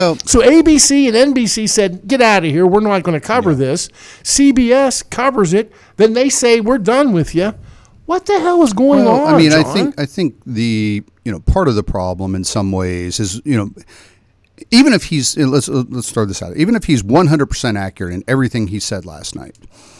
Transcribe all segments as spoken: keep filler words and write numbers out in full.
Oh. So A B C and N B C said, get out of here. We're not going to cover yeah. this. C B S covers it. Then they say, we're done with you. What the hell is going well, on, I mean, John? I think I think the, you know, part of the problem in some ways is, you know, even if he's, let's let's start this out. Even if he's one hundred percent accurate in everything he said last night,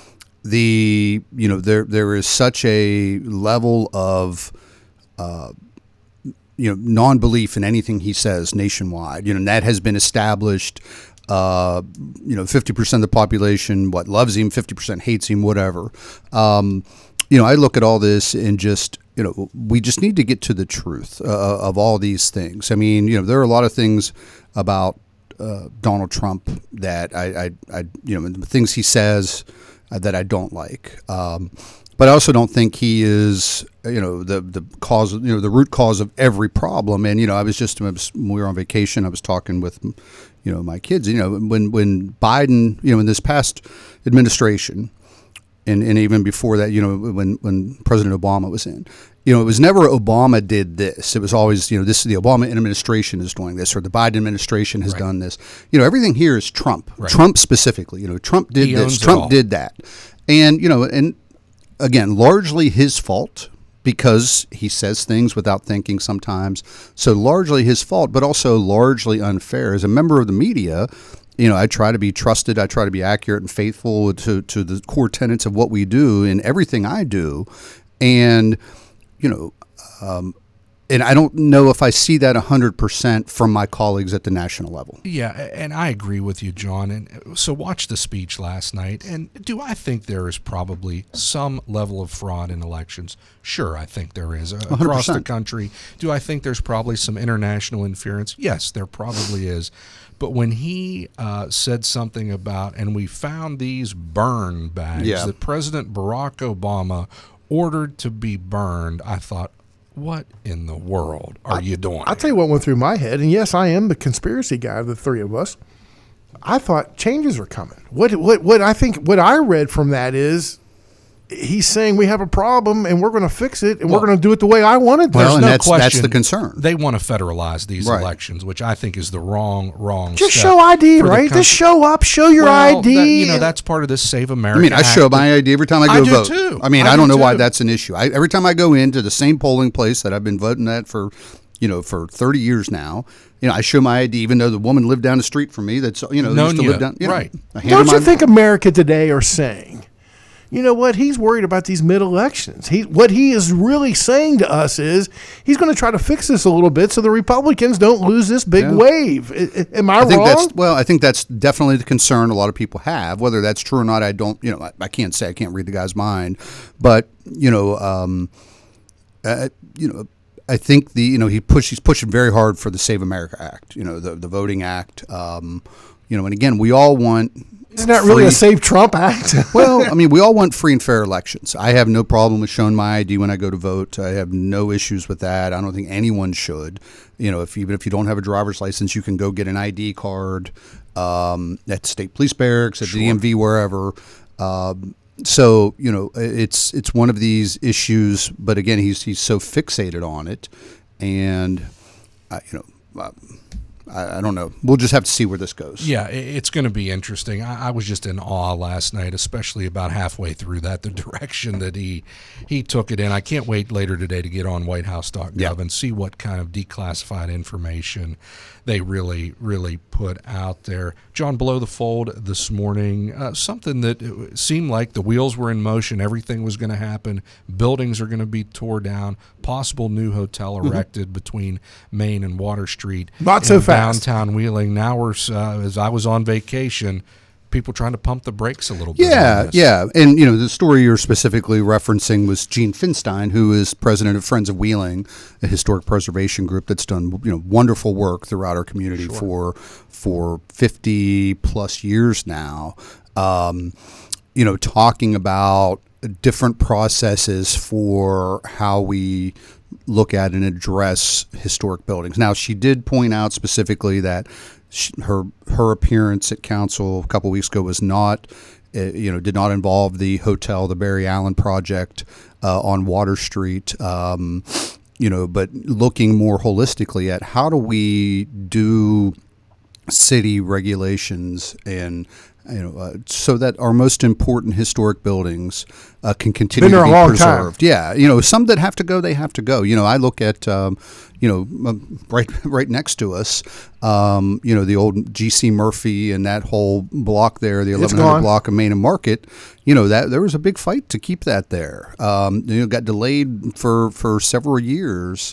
the, you know, there there is such a level of, uh, you know, non-belief in anything he says nationwide. You know, and that has been established. Uh, you know, fifty percent of the population, what, loves him, fifty percent hates him, whatever. Um, you know, I look at all this and just, you know, we just need to get to the truth uh, of all these things. I mean, you know, there are a lot of things about uh, Donald Trump that I, I, I, you know, the things he says uh, that I don't like. Um, but I also don't think he is, you know, the the cause, you know, the root cause of every problem. And, you know, I was just, I was, when we were on vacation, I was talking with, you know, my kids, you know, when, when Biden, you know, in this past administration, and, and even before that, you know, when, when President Obama was in, you know, it was never Obama did this. It was always, you know, this the Obama administration is doing this, or the Biden administration has right. done this. You know, everything here is Trump. Right. Trump specifically. You know, Trump did he this. Trump did that. And, you know, and again, largely his fault because he says things without thinking sometimes. So largely his fault, but also largely unfair. As a member of the media, you know, I try to be trusted. I try to be accurate and faithful to, to the core tenets of what we do in everything I do. And, you know, um, and I don't know if I see that one hundred percent from my colleagues at the national level. Yeah, and I agree with you, John. And so watch the speech last night. And do I think there is probably some level of fraud in elections? Sure, I think there is. Uh, across one hundred percent. The country. Do I think there's probably some international interference? Yes, there probably is. But when he uh, said something about, and we found these burn bags yeah. that President Barack Obama ordered to be burned, I thought, what in the world are I, you doing? I'll tell you what went through my head, and yes, I am the conspiracy guy of the three of us. I thought changes are coming. What what what I think what I read from that is he's saying we have a problem and we're going to fix it and well, we're going to do it the way I want it. Well, There's and no that's question that's the concern. They want to federalize these right. elections, which I think is the wrong wrong. Just step show I D, right? Country. Just show up, show your well, I D. That, you know, that's part of this Save America. I mean, I Act. show my I D every time I go I do vote. Too. I mean, I, I don't do know too. why that's an issue. I, every time I go into the same polling place that I've been voting at for, you know, for thirty years now, you know, I show my I D, even though the woman lived down the street from me. That's, you know, Known used to you. live down. You know, right. Don't you my, think America today are saying, you know what, he's worried about these mid-elections. He, what he is really saying to us is he's going to try to fix this a little bit so the Republicans don't lose this big yeah. wave. I, am I, I think wrong? That's, well, I think that's definitely the concern a lot of people have. Whether that's true or not, I don't, you know, I, I can't say. I can't read the guy's mind. But, you know, um, uh, you know, I think the, you know, he push, he's pushing very hard for the Save America Act, you know, the, the Voting Act. Um, you know, and again, we all want... Isn't that really a Save Trump Act? Well, I mean, we all want free and fair elections. I have no problem with showing my I D when I go to vote. I have no issues with that. I don't think anyone should. You know, if even if you don't have a driver's license, you can go get an I D card um, at state police barracks, at sure. the D M V, wherever. Um, so, you know, it's it's one of these issues. But again, he's he's so fixated on it, and uh, you know. Uh, I, I don't know. We'll just have to see where this goes. Yeah, it's going to be interesting. I, I was just in awe last night, especially about halfway through that, the direction that he he took it in. I can't wait later today to get on white house dot gov yeah. and see what kind of declassified information they really, really put out there. John, below the fold this morning, uh, something that seemed like the wheels were in motion, everything was going to happen, buildings are going to be tore down, possible new hotel erected mm-hmm. between Main and Water Street. Not so fast. Downtown Wheeling. Now we're, uh, as I was on vacation, people trying to pump the brakes a little bit. Yeah, yeah. And, you know, the story you're specifically referencing was Gene Finstein, who is president of Friends of Wheeling, a historic preservation group that's done, you know, wonderful work throughout our community sure. for for fifty plus years now. Um, you know, talking about different processes for how we look at and address historic buildings. Now, she did point out specifically that She, her her appearance at council a couple of weeks ago was not, uh, you know, did not involve the hotel, the Barry Allen project uh, on Water Street, um, you know, but looking more holistically at how do we do city regulations and you know uh, so that our most important historic buildings uh, can continue Been there to be a long preserved. Yeah, you know, some that have to go, they have to go. You know, I look at um, you know um, right right next to us, um, you know, the old G C Murphy and that whole block there, the eleven hundred gone. block of Main and Market. You know, that there was a big fight to keep that there. Um, you know, got delayed for for several years.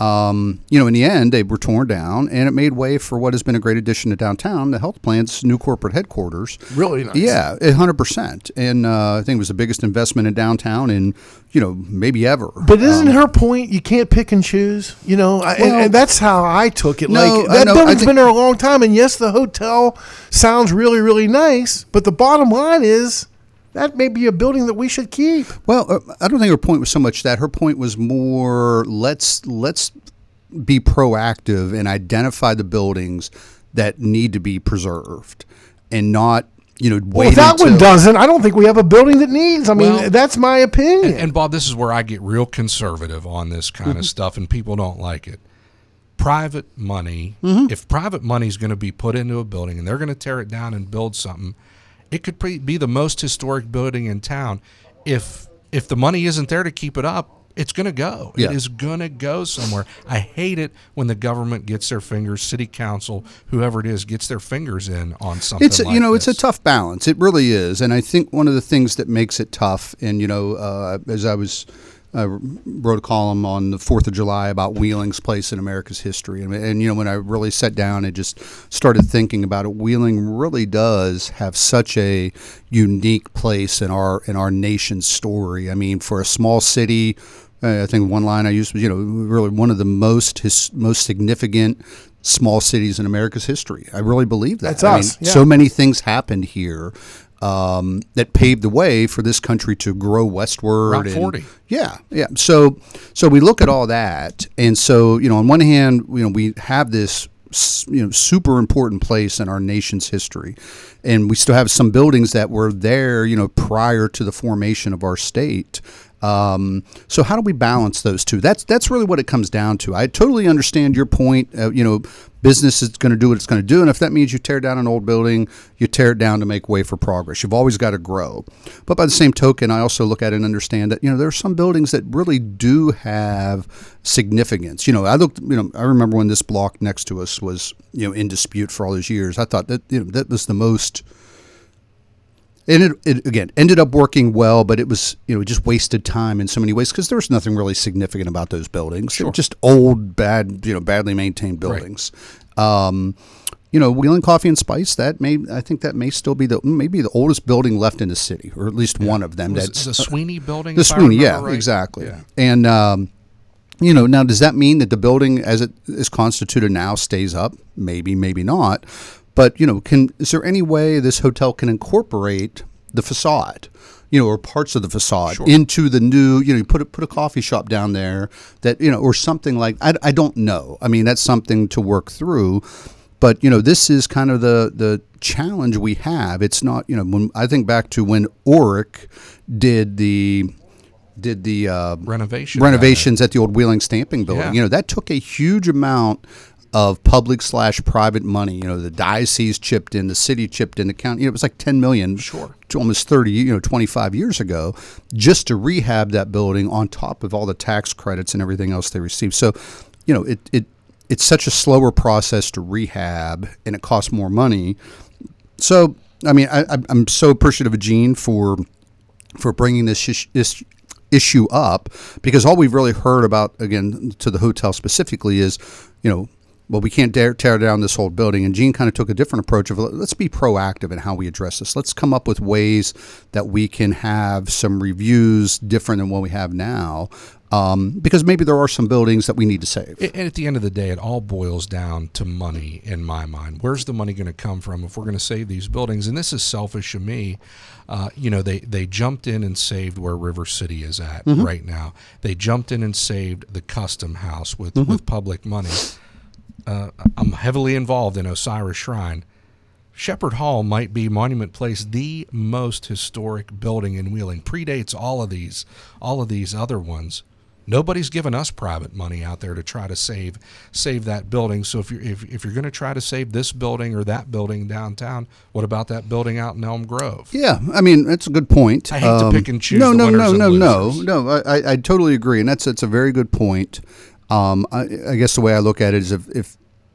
Um, you know, in the end, they were torn down, and it made way for what has been a great addition to downtown, the health plan's new corporate headquarters. Really nice. Yeah, one hundred percent. And uh, I think it was the biggest investment in downtown in, you know, maybe ever. But isn't Um, her point you can't pick and choose? You know, I, and, Well- and that's how I took it. No, like I that know, I building's think- been there a long time, and yes, the hotel sounds really, really nice. But the bottom line is that may be a building that we should keep. Well, uh, I don't think her point was so much that. Her point was more let's let's be proactive and identify the buildings that need to be preserved, and not you know wait Well, if that until, one doesn't, I don't think we have a building that needs. I mean, Well, that's my opinion. And, and Bob, this is where I get real conservative on this kind Mm-hmm. of stuff, and people don't like it. Private money, Mm-hmm. if private money is going to be put into a building and they're going to tear it down and build something, it could pre- be the most historic building in town. If if the money isn't there to keep it up, it's going to go. Yeah. It is going to go somewhere. I hate it when the government gets their fingers, city council, whoever it is, gets their fingers in on something It's a, like you know this. it's a tough balance. It really is, and I think one of the things that makes it tough, and you know, uh, as I was. I wrote a column on the fourth of July about Wheeling's place in America's history. And, and, you know, when I really sat down and just started thinking about it, Wheeling really does have such a unique place in our in our nation's story. I mean, for a small city, uh, I think one line I used was, you know, really one of the most his, most significant small cities in America's history. I really believe that. That's I us, mean, yeah. so many things happened here um, that paved the way for this country to grow westward. Route and- forty. Yeah, yeah. So, so we look at all that, and so you know, on one hand, you know, we have this s- you know super important place in our nation's history, and we still have some buildings that were there, you know, prior to the formation of our state. Um, so how do we balance those two? That's that's really what it comes down to. I totally understand your point. Uh, you know, business is going to do what it's going to do, and if that means you tear down an old building, you tear it down to make way for progress. You've always got to grow. But by the same token, I also look at it and understand that you know there are some buildings that really do have significance. You know, I looked. You know, I remember when this block next to us was you know in dispute for all those years. I thought that you know that was the most. And it, it again ended up working well, but it was you know just wasted time in so many ways because there was nothing really significant about those buildings. They were just old, bad, you know, badly maintained buildings. Um, you know, Wheeling Coffee and Spice. That may I think that may still be the maybe the oldest building left in the city, or at least one of them. Was That's it the Sweeney building? the if I Sweeney, yeah, remember right? exactly. Yeah. And um, you know, now does that mean that the building as it is constituted now stays up? Maybe, maybe not. But you know, can is there any way this hotel can incorporate the facade, you know, or parts of the facade Sure. into the new? You know, you put a, put a coffee shop down there that you know, or something like I, I don't know. I mean, that's something to work through. But you know, this is kind of the the challenge we have. It's not you know when I think back to when Oric did the did the uh, Renovation. renovations at the old Wheeling Stamping Building. Yeah. You know, that took a huge amount of public slash private money. You know, the diocese chipped in, the city chipped in, the county. You know, it was like ten million, Sure. to almost thirty, you know, twenty-five years ago, just to rehab that building on top of all the tax credits and everything else they received. So, you know, it it it's such a slower process to rehab, and it costs more money. So, I mean, I, I- I'm so appreciative of Gene for for bringing this ish, this issue up, because all we've really heard about, again, to the hotel specifically, is, you know, well, we can't dare tear down this whole building. And Gene kind of took a different approach of let's be proactive in how we address this. Let's come up with ways that we can have some reviews different than what we have now, um, because maybe there are some buildings that we need to save. And at the end of the day, it all boils down to money in my mind. Where's the money going to come from if we're going to save these buildings? And this is selfish of me. Uh, you know, they, they jumped in and saved where River City is at Mm-hmm. right now. They jumped in and saved the Custom House with, Mm-hmm. with public money. Uh, I'm heavily involved in Osiris Shrine. Shepherd Hall might be Monument Place, the most historic building in Wheeling. Predates all of these, all of these other ones. Nobody's given us private money out there to try to save save that building. So if you're if, if you're going to try to save this building or that building downtown, what about that building out in Elm Grove? Yeah, I mean that's a good point. I hate to pick and choose No, the no, winners no, and no, no, losers. no. I, I, I totally agree, and that's that's a very good point. Um, I, I guess the way I look at it is if, if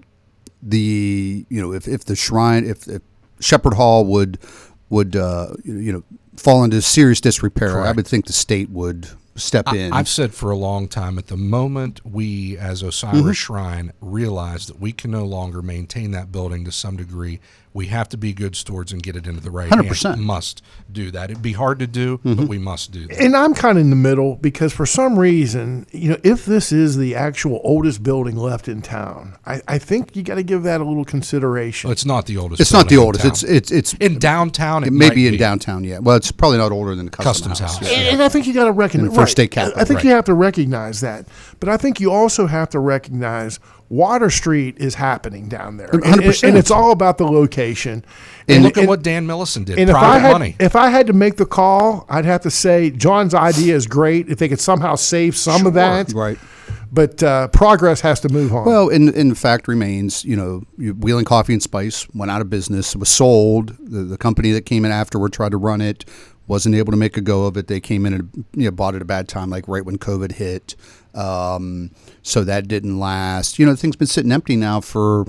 the you know if, if the shrine if, if Shepherd Hall would would uh, you know fall into serious disrepair, Correct. I would think the state would step I, in. I've said for a long time, at the moment we as Osiris Mm-hmm. Shrine realize that we can no longer maintain that building to some degree, we have to be good stewards and get it into the right one hundred hands. percent. Must do that. It'd be hard to do, Mm-hmm. but we must do that. And I'm kind of in the middle because for some reason, you know, if this is the actual oldest building left in town, I, I think you got to give that a little consideration. Well, it's not the oldest. it's not the building in oldest. town. It's it's it's in downtown. It, it may might be in downtown. Yeah. Well, it's probably not older than the Custom, Customs House. Yeah. And, and I think you got to recognize And the First State Capitol, I think right. you have to recognize that, but I think you also have to recognize Water Street is happening down there, and, one hundred percent. and it's all about the location. And look at and- what Dan Millison did. And if I Private had money. if I had to make the call, I'd have to say John's idea is great. If they could somehow save some of that, Right. but uh, progress has to move on. Well, and, and the fact remains, you know, you- Wheeling Coffee and Spice went out of business. It was sold. The, the company that came in afterward tried to run it, wasn't able to make a go of it. They came in and you know, bought it at a bad time, like right when COVID hit. Um, so that didn't last. You know, the thing's been sitting empty now for a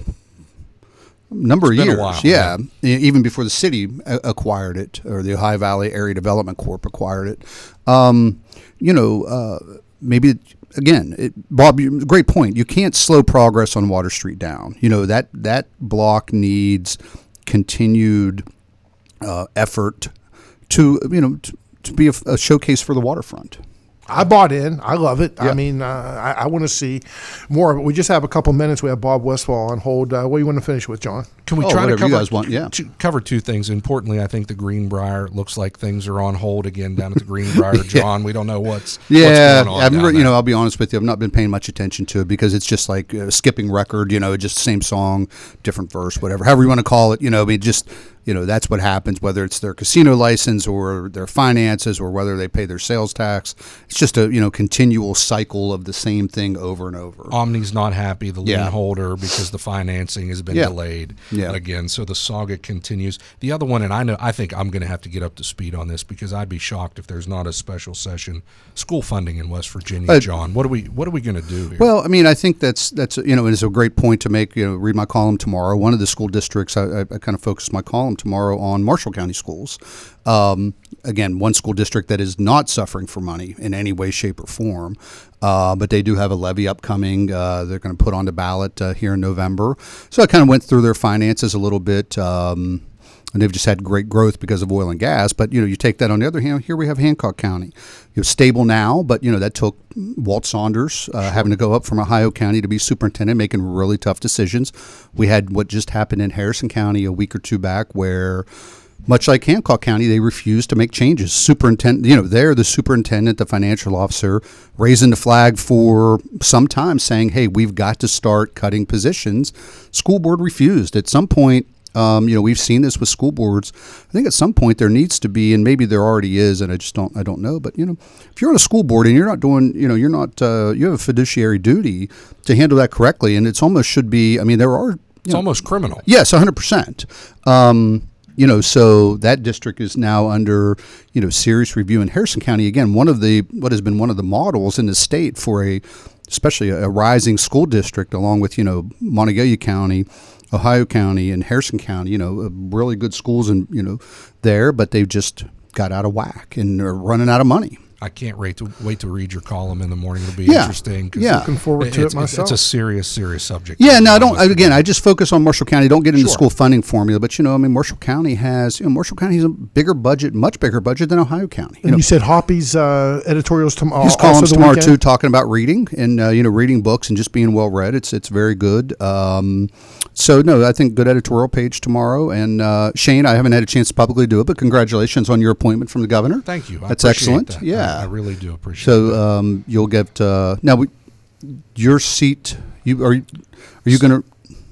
number It's of been a years. while, yeah. E- Even before the city a- acquired it, or the Ohio Valley Area Development Corp acquired it. Um, you know, uh, maybe again, it, Bob, you, great point. You can't slow progress on Water Street down. You know that that block needs continued uh, effort to you know to, to be a, a showcase for the waterfront. I bought in. I love it. Yeah. I mean, uh, I, I want to see more of it. We just have a couple minutes. We have Bob Westfall on hold. Uh, what do you want to finish with, John? Can we Oh, try to whatever cover you guys want, yeah. to cover two things? Importantly, I think the Greenbrier looks like things are on hold again down at the Greenbrier. John, we don't know what's Yeah, what's going on I've down re- you there. know, I'll be honest with you. I've not been paying much attention to it because it's just like a skipping record. You know, just same song, different verse, whatever, however you want to call it. You know, I mean, just you know, that's what happens. Whether it's their casino license or their finances or whether they pay their sales tax, it's just a you know continual cycle of the same thing over and over. Omni's not happy, the lien Yeah. holder, because the financing has been Yeah. delayed Yeah. again. So the saga continues. The other one, and I know, I think I'm going to have to get up to speed on this because I'd be shocked if there's not a special session. School funding in West Virginia, Uh, John. What are we What are we going to do here? Well, I mean, I think that's that's you know, it's a great point to make. You know, read my column tomorrow. One of the school districts, I, I, I kind of focus my column tomorrow on Marshall County schools. Um, again, one school district that is not suffering for money in any way, shape, or form, uh, but they do have a levy upcoming. Uh, they're going to put on the ballot uh, here in November. So I kind of went through their finances a little bit. Um, And they've just had great growth because of oil and gas. But, you know, you take that on the other hand, here we have Hancock County. You know, stable now, but, you know, that took Walt Saunders uh, having to go up from Ohio County to be superintendent, making really tough decisions. We had what just happened in Harrison County a week or two back where, much like Hancock County, they refused to make changes. Superintendent, you know, they're the superintendent, the financial officer, raising the flag for some time saying, hey, we've got to start cutting positions. School board refused. At some point, Um, you know, we've seen this with school boards. I think at some point there needs to be, and maybe there already is, and I just don't, I don't know. But you know, if you're on a school board and you're not doing, you know, you're not, uh, you have a fiduciary duty to handle that correctly, and it's almost should be. I mean, there are. it's You know, almost criminal. yes, one hundred percent. Um, you know, so that district is now under, you know, serious review in Harrison County. Again, one of the what has been one of the models in the state for a, especially a, a rising school district, along with you know Montague County, Ohio County, and Harrison County. You know, uh, really good schools and you know there, but they've just got out of whack and are running out of money. I can't wait to wait to read your column in the morning. It'll be Yeah. interesting. 'cause Yeah. Looking forward to it's, it myself. It's a serious, serious subject. Yeah, no, I West don't. Virginia. Again, I just focus on Marshall County. Don't get into Sure. school funding formula, but you know, I mean, Marshall County has, you know, Marshall County has a bigger budget, much bigger budget than Ohio County. You And know, you said Hoppy's uh, editorials tomorrow. his columns tomorrow too, talking about reading and uh, you know, reading books and just being well read. It's it's very good. Um, so no, I think good editorial page tomorrow. And uh, Shane, I haven't had a chance to publicly do it, but congratulations on your appointment from the governor. Thank you. I That's appreciate excellent. that. Yeah, I, I really do appreciate So that. um, you'll get uh, now. We, your seat. You are. You, are you going to?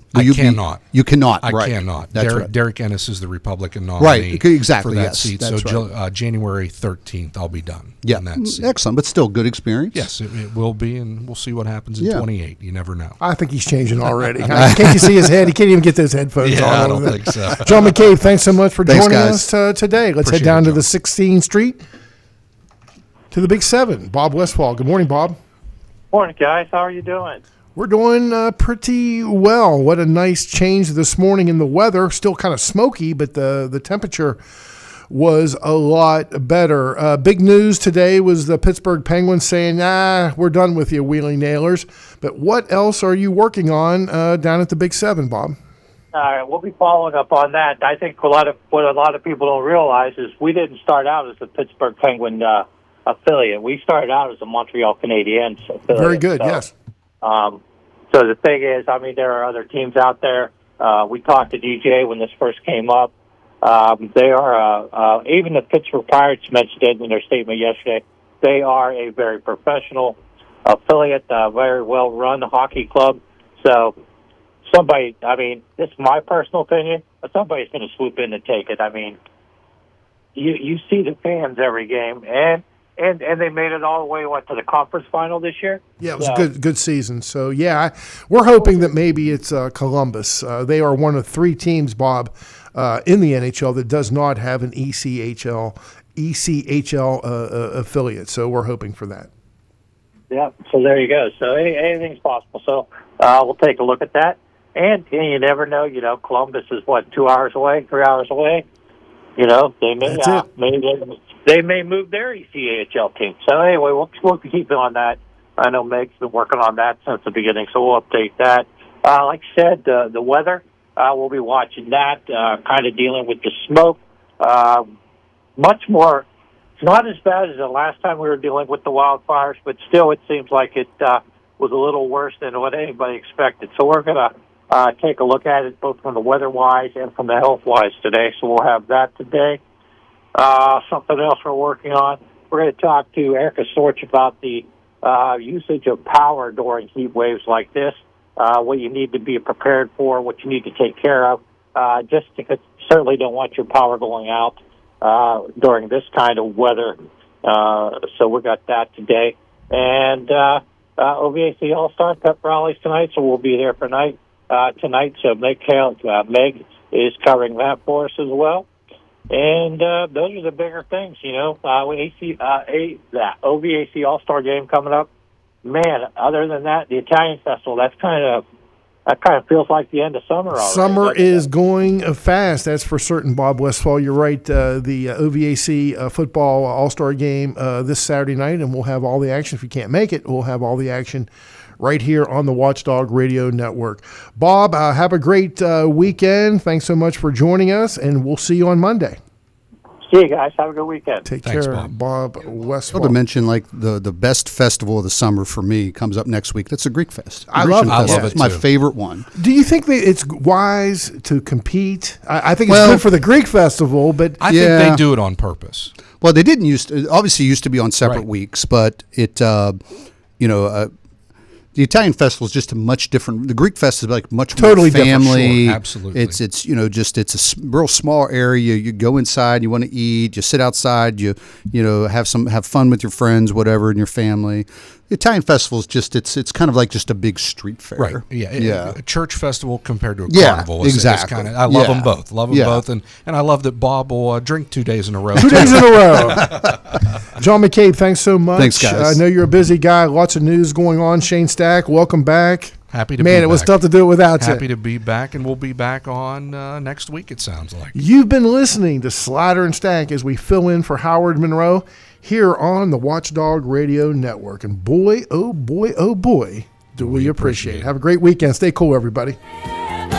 Will I you be- cannot. you cannot. I right. cannot. That's Derek, right. Derek Ennis is the Republican nominee. Right, exactly, For that yes, seat. that's so right. uh, January thirteenth, I'll be done. Yeah, In that seat. excellent, but still good experience. Yes, it, it will be, and we'll see what happens in Yeah. twenty-eight. You never know. I think he's changing already. Can't you see his head? He can't even get those headphones Yeah, on. I don't think so. John McCabe, thanks so much for Thanks, joining guys. us uh, today. Let's Appreciate head down it, to John. the sixteenth Street to the Big Seven. Bob Westfall. Good morning, Bob. Morning, guys. How are you doing? We're doing uh, pretty well. What a nice change this morning in the weather. Still kind of smoky, but the, the temperature was a lot better. Uh, big news today was the Pittsburgh Penguins saying, nah, we're done with you, Wheeling Nailers. But what else are you working on uh, down at the Big Seven, Bob? All right, we'll be following up on that. I think a lot of what a lot of people don't realize is we didn't start out as a Pittsburgh Penguin uh, affiliate. We started out as a Montreal Canadiens affiliate. Very good, So, yes. Um, so the thing is, I mean, there are other teams out there. Uh, we talked to D J when this first came up. Um, they are, uh, uh, even the Pittsburgh Pirates mentioned it in their statement yesterday. They are a very professional affiliate, a very well-run hockey club. So somebody, I mean, this is my personal opinion, but somebody's going to swoop in and take it. I mean, you you see the fans every game, and and and they made it all the way what to the conference final this year. Yeah, it was So- a good good season. So, yeah, I, we're hoping that maybe it's uh, Columbus. Uh, they are one of three teams, Bob, uh, in the N H L that does not have an E C H L E C H L uh, uh, affiliate. So we're hoping for that. Yeah, so there you go. So any, anything's possible. So uh, we'll take a look at that. And, and you never know, you know, Columbus is, what, two hours away, three hours away? You know, they may, That's uh, it. maybe they, they may move their E C H L team. So anyway, we'll, we'll keep on that. I know Meg's been working on that since the beginning, so we'll update that. Uh, like I said, uh, the weather, uh, we'll be watching that, uh, kind of dealing with the smoke. Uh, much more, it's not as bad as the last time we were dealing with the wildfires, but still it seems like it uh, was a little worse than what anybody expected. So we're going to uh, take a look at it both from the weather-wise and from the health-wise today. So we'll have that today. Uh, something else we're working on, we're going to talk to Erica Sorch about the uh, usage of power during heat waves like this, uh, what you need to be prepared for, what you need to take care of. Uh, just because certainly don't want your power going out uh, during this kind of weather. Uh, so we got that today. And uh, uh, O V A C All-Star Pep rallies tonight, so we'll be there for night uh, tonight. So Meg, uh, Meg is covering that for us as well. And uh, those are the bigger things, you know. Uh, with A C, uh, a, that O V A C All-Star Game coming up. Man, other than that, the Italian Festival, that's kind of that kind of feels like the end of summer already. Summer doesn't it? is going uh, fast. That's for certain, Bob Westfall. You're right. Uh, the uh, O V A C uh, football All-Star Game uh, this Saturday night, and we'll have all the action. If you can't make it, we'll have all the action right here on the Watchdog Radio Network. Bob, uh, have a great uh, weekend. Thanks so much for joining us, and we'll see you on Monday. See you guys. Have a good weekend. Take Thanks, care, Bob. Bob Well, to Westfall. mention, like the, the best festival of the summer for me comes up next week. That's the Greek Fest. I Grecian love it. I Festival. love it, It's my too. favorite one. Do you think that it's wise to compete? I, I think it's Well- good for the Greek festival, but I Yeah. think they do it on purpose. Well, they didn't used to, obviously used to be on separate Right. weeks, but it, uh, you know, uh, the Italian festival is just a much different. The Greek fest is like much Totally more different, family. sure, absolutely. It's it's you know just it's a s- real small area. You go inside, you want to eat, you sit outside, you you know have some have fun with your friends, whatever, and your family. The Italian festival is just it's it's kind of like just a big street fair. Right. Yeah. it- Yeah. A church festival compared to a Yeah, carnival. Is, exactly. Is kind of, I love Yeah. them both. Love them Yeah. both. And, and I love that Bob will uh, drink two days in a row. two days in a row. John McCabe, thanks so much. Thanks, guys. I know you're a busy guy. Lots of news going on. Shane Stack, welcome back. Happy to Man, be it was back. tough to do it without Happy you. to be back, and we'll be back on uh, next week, it sounds like. You've been listening to Slider and Stack as we fill in for Howard Monroe here on the Watchdog Radio Network. And boy, oh boy, oh boy, do we appreciate it. Have a great weekend. Stay cool, everybody.